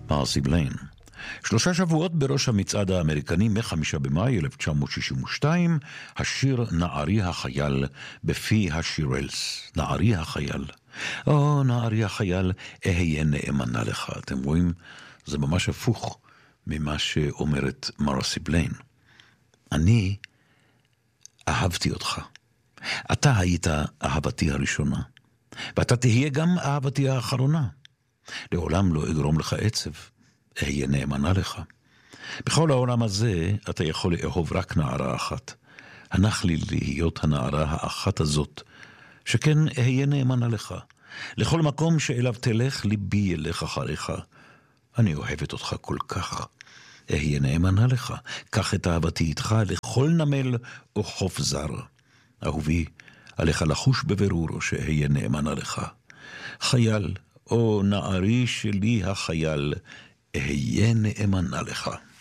מרסי בליין. 3 שבועות בראש המצעד האמריקני מ-5 במאי 1962, השיר נערי החייל בפי השירלס. נערי החייל. או, נערי החייל, אהיה נאמנה לך. אתם רואים? זה ממש הפוך ממה שאומרת מרסי בליין. אני אהבתי אותך. אתה היית אהבתי הראשונה, ואתה תהיה גם אהבתי האחרונה. לעולם לא אגרום לך עצב, אהיה נאמנה לך. בכל העולם הזה אתה יכול לאהוב רק נערה אחת. הנח לי להיות הנערה האחת הזאת, שכן אהיה נאמנה לך. לכל מקום שאליו תלך, ליבי ילך אחריך. אני אוהבת אותך כל כך. אהיה נאמנה לך. קח את אהבתי איתך לכל נמל או חוף זר. אהובי, עליך לחוש בבירור שאהיה נאמנה לך. חייל, או נערי שלי החייל, אהיה נאמנה לך.